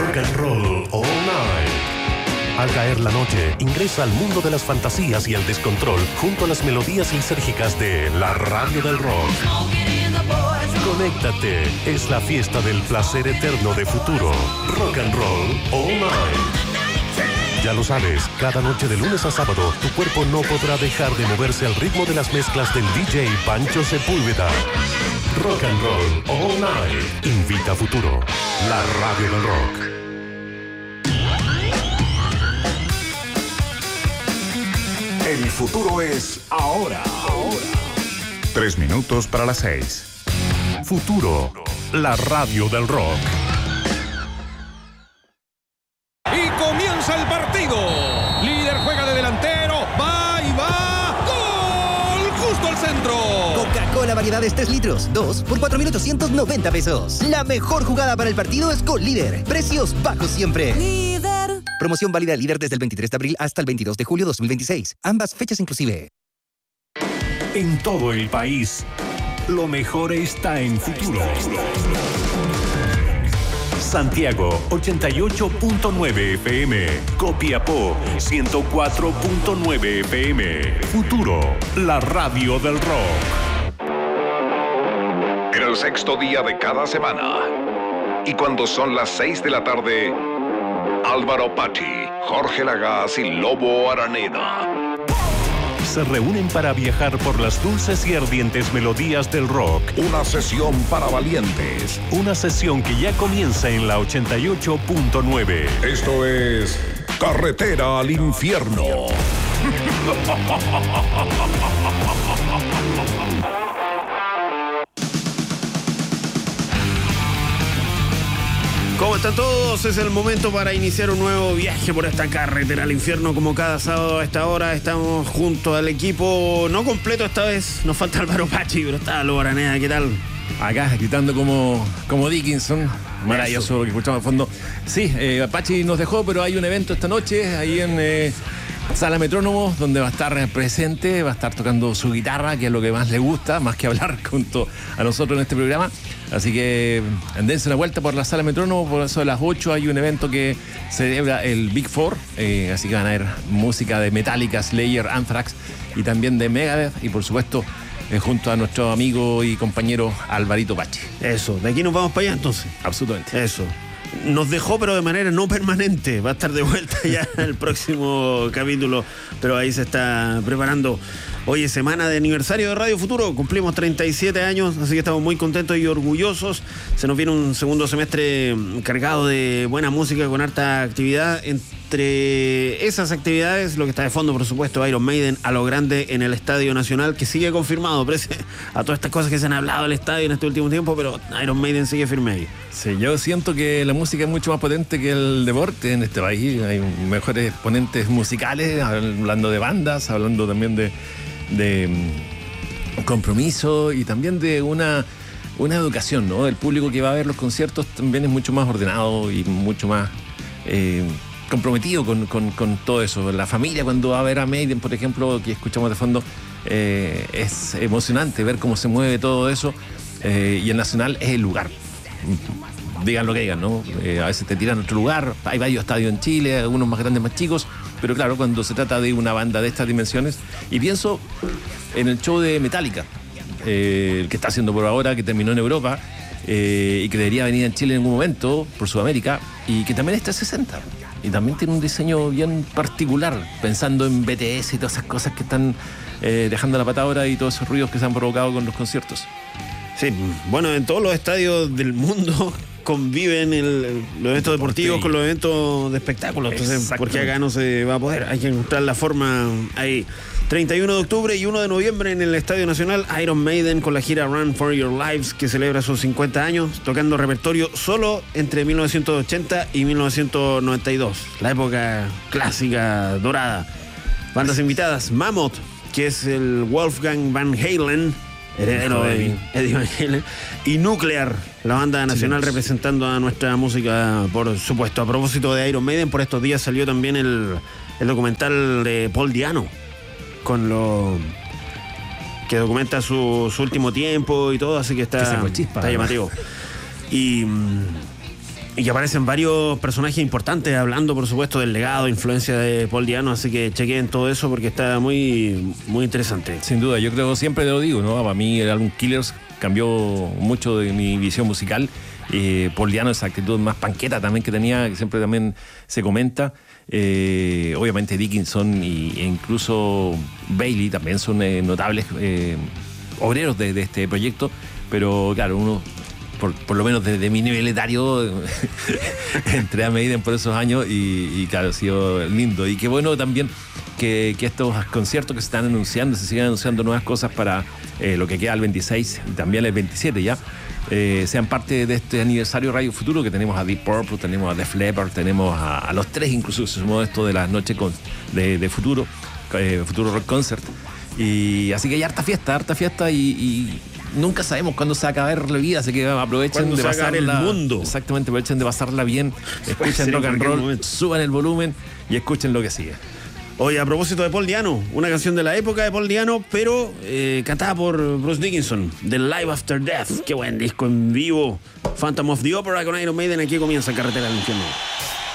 Rock and Roll All Night. Al caer la noche, ingresa al mundo de las fantasías y el descontrol junto a las melodías lisérgicas de la radio del rock. Conéctate, es la fiesta del placer eterno de futuro. Rock and Roll All Night. Ya lo sabes, cada noche de lunes a sábado, tu cuerpo no podrá dejar de moverse al ritmo de las mezclas del DJ Pancho Sepúlveda. Rock and Roll All Night. Invita a Futuro, la radio del rock. El futuro es ahora. 3 minutos para las 6. Futuro, la radio del rock. Y comienza el partido. Líder juega de delantero. Va y va. ¡Gol! Justo al centro. Coca-Cola variedades 3 litros. 2 por 4.890 pesos. La mejor jugada para el partido es con Líder. Precios bajos siempre. Líder. Promoción válida Líder desde el 23 de abril hasta el 22 de julio 2026. Ambas fechas inclusive. En todo el país, lo mejor está en Futuro. Santiago, 88.9 FM. Copiapó, 104.9 FM. Futuro, la radio del rock. En el 6º día de cada semana. Y cuando son las 6 de la tarde, Álvaro Pachi, Jorge Lagaz y Lobo Araneda se reúnen para viajar por las dulces y ardientes melodías del rock. Una sesión para valientes. Una sesión que ya comienza en la 88.9. Esto es Carretera al Infierno. ¿Cómo están todos? Es el momento para iniciar un nuevo viaje por esta carretera al infierno. Como cada sábado a esta hora estamos junto al equipo, no completo esta vez. Nos falta Álvaro Pachi, pero está Lobo Araneda. ¿Qué tal? Acá gritando como Dickinson. Maravilloso lo que escuchamos al fondo. Sí, Pachi nos dejó, pero hay un evento esta noche ahí en Sala Metrónomo, donde va a estar presente, va a estar tocando su guitarra, que es lo que más le gusta, más que hablar junto a nosotros en este programa. Así que dense una vuelta por la Sala Metrónomo, por eso de las 8 hay un evento que celebra el Big Four, así que van a ver música de Metallica, Slayer, Anthrax y también de Megadeth y por supuesto junto a nuestro amigo y compañero Alvarito Pachi. Eso, de aquí nos vamos para allá entonces. Absolutamente. Eso. Nos dejó, pero de manera no permanente. Va a estar de vuelta ya en el próximo capítulo, pero ahí se está preparando. Hoy es semana de aniversario de Radio Futuro. Cumplimos 37 años, así que estamos muy contentos y orgullosos. Se nos viene un segundo semestre cargado de buena música, con harta actividad. Entre esas actividades, lo que está de fondo, por supuesto, Iron Maiden a lo grande en el Estadio Nacional, que sigue confirmado, pese a todas estas cosas que se han hablado del estadio en este último tiempo, pero Iron Maiden sigue firme ahí. Sí, yo siento que la música es mucho más potente que el deporte en este país. Hay mejores exponentes musicales, hablando de bandas, hablando también de compromiso y también de una educación, ¿no? El público que va a ver los conciertos también es mucho más ordenado y mucho más comprometido con todo eso. La familia cuando va a ver a Maiden, por ejemplo, que escuchamos de fondo, es emocionante ver cómo se mueve todo eso, y el Nacional es el lugar. Digan lo que digan, ¿no? A veces te tiran a otro lugar, hay varios estadios en Chile, algunos más grandes, más chicos, pero claro, cuando se trata de una banda de estas dimensiones, y pienso en el show de Metallica, el que está haciendo por ahora, que terminó en Europa, y que debería venir en Chile en algún momento, por Sudamérica, y que también está 60, y también tiene un diseño bien particular, pensando en BTS y todas esas cosas que están dejando la pata ahora y todos esos ruidos que se han provocado con los conciertos. Sí, bueno, en todos los estadios del mundo conviven los eventos deportivos con los eventos de espectáculos. Entonces, ¿por qué acá no se va a poder? Hay que encontrar la forma ahí. 31 de octubre y 1 de noviembre en el Estadio Nacional, Iron Maiden con la gira Run for Your Lives, que celebra sus 50 años, tocando repertorio solo entre 1980 y 1992. La época clásica, dorada. Bandas invitadas, Mammoth, que es el Wolfgang Van Halen, heredero de Eddie Van Halen, y Nuclear, la banda nacional representando a nuestra música, por supuesto. A propósito de Iron Maiden, por estos días salió también el documental de Paul Diano, con lo que documenta su último tiempo y todo, así que está llamativo. Y Y que aparecen varios personajes importantes hablando, por supuesto, del legado, influencia de Paul Di'Anno, así que chequen todo eso porque está muy, muy interesante. Sin duda, yo creo, siempre lo digo, ¿no? Para mí el álbum Killers cambió mucho de mi visión musical. Paul Di'Anno, esa actitud más panqueta también que tenía, que siempre también se comenta. Obviamente Dickinson e incluso Bailey también son notables obreros de este proyecto, pero claro, uno por lo menos de mi nivel etario entré a Maiden por esos años y claro, ha sido lindo. Y qué bueno también que estos conciertos que se están anunciando, se sigan anunciando nuevas cosas para lo que queda el 26 y también el 27 ya, sean parte de este aniversario Radio Futuro, que tenemos a Deep Purple, tenemos a Def Leppard, tenemos a los tres, incluso se sumó esto de las noches de Futuro, Futuro Rock Concert. Y así que hay harta fiesta y nunca sabemos cuándo se va a acabar la vida, así que aprovechen de pasarla. El mundo. Exactamente, aprovechen de pasarla bien, escuchen rock and roll, suban el volumen y escuchen lo que sigue. Oye, a propósito de Paul Di'Anno, una canción de la época de Paul Di'Anno, pero cantada por Bruce Dickinson, The Live After Death. Qué buen disco en vivo. Phantom of the Opera con Iron Maiden. Aquí comienza Carretera del Infierno.